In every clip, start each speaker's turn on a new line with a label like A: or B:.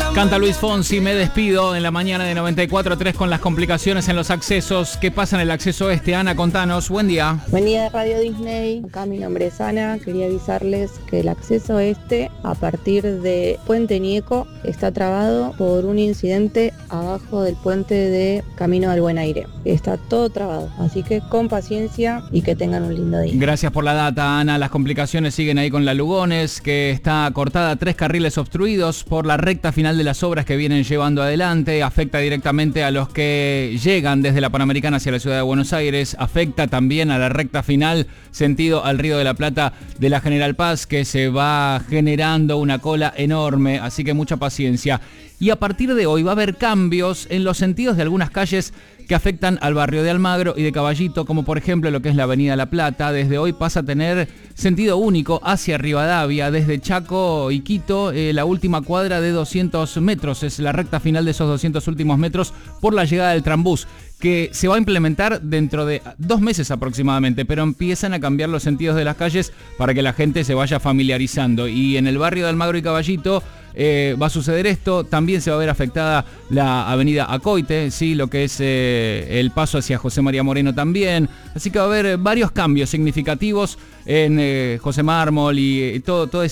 A: Canta Luis Fonsi, Me despido, en la mañana de 94.3 con las complicaciones en los accesos. ¿Qué pasa en el acceso este? Ana, contanos. Buen día.
B: Buen día de Radio Disney. Acá mi nombre es Ana. Quería avisarles que el acceso este, a partir de Puente Nieco, está trabado por un incidente abajo del puente de Camino del Buen Aire. Está todo trabado, así que con paciencia y que tengan un lindo día.
A: Gracias por la data, Ana. Las complicaciones siguen ahí con la Lugones, que está cortada, 3 carriles obstruidos por la recta final de las obras que vienen llevando adelante. Afecta directamente a los que llegan desde la Panamericana hacia la ciudad de Buenos Aires. Afecta también a la recta final, sentido al Río de la Plata de la General Paz, que se va generando una cola enorme, así que mucha paciencia. Y a partir de hoy va a haber cambios en los sentidos de algunas calles que afectan al barrio de Almagro y de Caballito, como por ejemplo lo que es la Avenida La Plata. Desde hoy pasa a tener sentido único hacia Rivadavia, desde Chaco y Quito, la última cuadra de 200 metros, es la recta final de esos 200 últimos metros por la llegada del Trambús, que se va a implementar dentro de 2 meses aproximadamente, pero empiezan a cambiar los sentidos de las calles para que la gente se vaya familiarizando. Y en el barrio de Almagro y Caballito va a suceder esto. También se va a ver afectada la avenida Acoite, ¿sí? Lo que es el paso hacia José María Moreno también. Así que va a haber varios cambios significativos en José Mármol y todo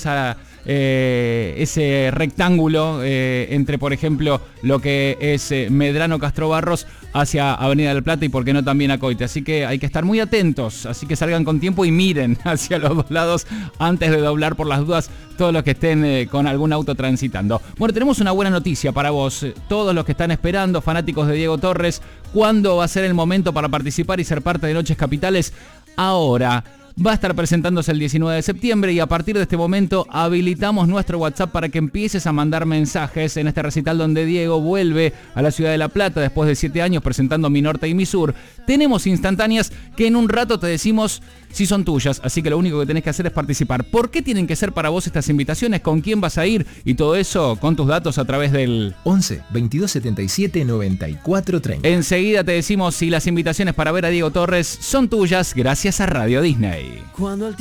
A: ese rectángulo entre, por ejemplo, lo que es Medrano Castro Barros hacia Avenida del Plata y por qué no también Acoite. Así que hay que estar muy atentos, así que salgan con tiempo y miren hacia los dos lados antes de doblar, por las dudas, todos los que estén con algún auto transitando. Bueno, tenemos una buena noticia para vos, todos los que están esperando, fanáticos de Diego Torres. ¿Cuándo va a ser el momento para participar y ser parte de Noches Capitales? Ahora. Va a estar presentándose el 19 de septiembre y a partir de este momento habilitamos nuestro WhatsApp para que empieces a mandar mensajes en este recital donde Diego vuelve a la ciudad de La Plata después de 7 años presentando Mi Norte y Mi Sur. Tenemos instantáneas que en un rato te decimos si son tuyas, así que lo único que tenés que hacer es participar. ¿Por qué tienen que ser para vos estas invitaciones? ¿Con quién vas a ir? Y todo eso con tus datos a través del
C: 11 22 77 94 30.
A: Enseguida te decimos si las invitaciones para ver a Diego Torres son tuyas gracias a Radio Disney.
D: Cuando